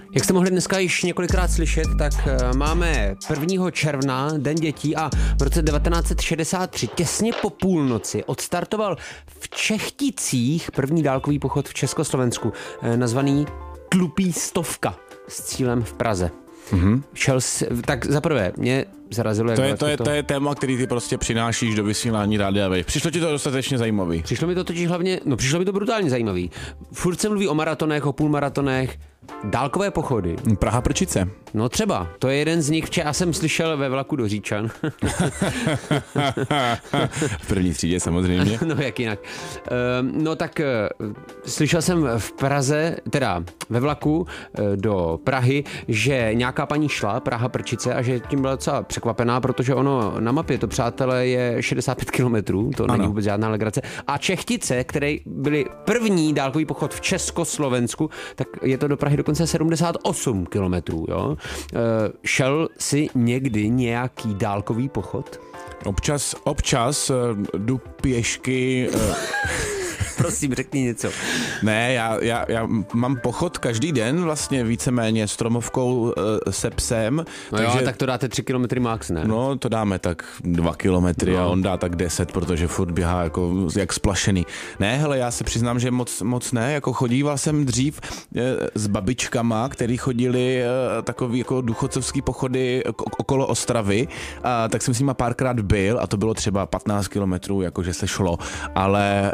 Jak jste mohli dneska již několikrát slyšet, tak máme 1. června, Den dětí, a v roce 1963, těsně po půlnoci, odstartoval v Čechticích první dálkový pochod v Československu, nazvaný Tlupý 100 s cílem v Praze. Mm-hmm. Tak zaprvé, mě zarazilo... To je téma, který ty prostě přinášíš do vysílání Rádia Wave. Přišlo ti to dostatečně zajímavý? Přišlo mi to totiž hlavně, přišlo mi to brutálně zajímavý. Furt se mluví o maratonech, o půlmaratonech, dálkové pochody. Praha-Prčice. No třeba, to je jeden z nich, já jsem slyšel ve vlaku do Říčan. V první třídě samozřejmě. No jak jinak. Slyšel jsem v Praze, teda ve vlaku do Prahy, že nějaká paní šla Praha-Prčice a že tím byla docela překvapená, protože ono na mapě to, přátelé, je 65 kilometrů, to není vůbec žádná legrace. A Čechtice, které byly první dálkový pochod v Československu, tak je to do Prahy dokonce 78 kilometrů, jo. Šel si někdy nějaký dálkový pochod? Občas jdu pěšky... Prosím, řekni něco. Ne, já mám pochod každý den vlastně víceméně s Tromovkou, se psem. No takže... jo, tak to dáte 3 kilometry max, ne? No, to dáme tak 2 kilometry a on dá tak 10, protože furt běhá jako jak splašený. Ne, hele, já se přiznám, že moc ne, jako chodíval jsem dřív s babičkama, který chodili takový jako důchodcovský pochody okolo Ostravy, a tak jsem s nima párkrát byl a to bylo třeba 15 kilometrů, jakože se šlo, ale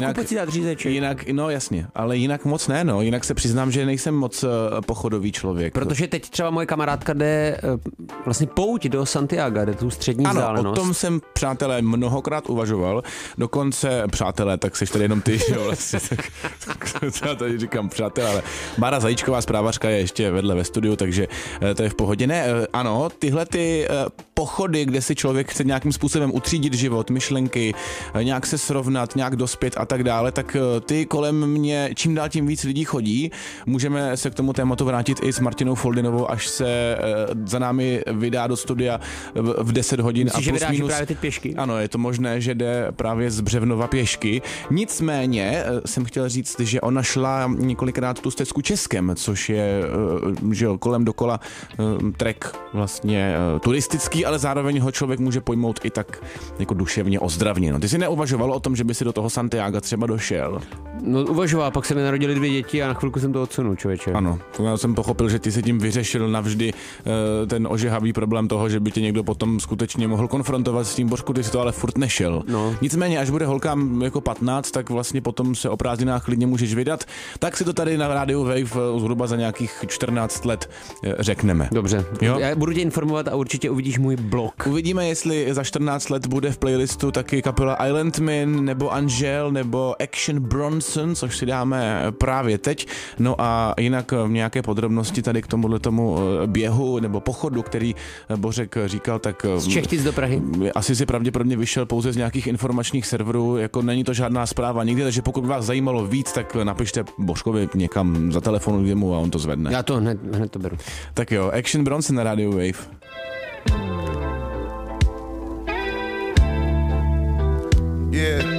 jinak, no jasně, ale jinak moc ne, no, jinak se přiznám, že nejsem moc pochodový člověk. Protože teď třeba moje kamarádka jde vlastně pouť do Santiaga, jde tu střední vzdálenost. Ano, o tom jsem, přátelé, mnohokrát uvažoval, dokonce, přátelé, tak seš tady jenom ty, jo, vlastně, tak já tady říkám přátelé, ale Bára Zajíčková, zprávařka, je ještě vedle ve studiu, takže to je v pohodě. Ne, ano, tyhle ty pochody, kde si člověk chce nějakým způsobem utřídit život, myšlenky, nějak se srovnat, nějak dospět a tak dále, tak ty kolem mě čím dál tím víc lidí chodí. Můžeme se k tomu tématu vrátit i s Martinou Foldinovou, až se za námi vydá do studia v 10 hodin. Myslíš, že vydáš právě teď pěšky? Ano, je to možné, že jde právě z Břevnova pěšky. Nicméně jsem chtěl říct, že ona šla několikrát tu stezku Českem, což je že kolem dokola trek vlastně turistický, ale zároveň ho člověk může pojmout i tak jako duševně ozdravně. No, ty jsi neuvažoval o tom, že by si do toho Santiaga třeba došel? No uvažoval, pak se mi narodili 2 děti a na chvilku jsem to odsunul, člověče. Ano, já jsem pochopil, že ty si tím vyřešil navždy ten ožehavý problém toho, že by tě někdo potom skutečně mohl konfrontovat s tím, Božku, ty si to ale furt nešel. No. Nicméně, až bude holkám jako 15, tak vlastně potom se o prázdninách klidně můžeš vydat, tak si to tady na rádiu Wave zhruba za nějakých 14 let řekneme. Dobře, jo? Já budu tě informovat a určitě uvidíš můj blog. Uvidíme, jestli za 14 let bude v playlistu taky kapela Island Man, nebo Angel, nebo Action Bronson, což si dáme právě teď. No a jinak nějaké podrobnosti tady k tomu běhu nebo pochodu, který Bořek říkal, tak... Z Čechtic do Prahy. Asi si pravděpodobně vyšel pouze z nějakých informačních serverů, jako není to žádná zpráva nikdy, takže pokud by vás zajímalo víc, tak napište Božkovi někam za telefonu mu a on to zvedne. Já to hned to beru. Tak jo, Action Bronson na Radio Wave. Yeah.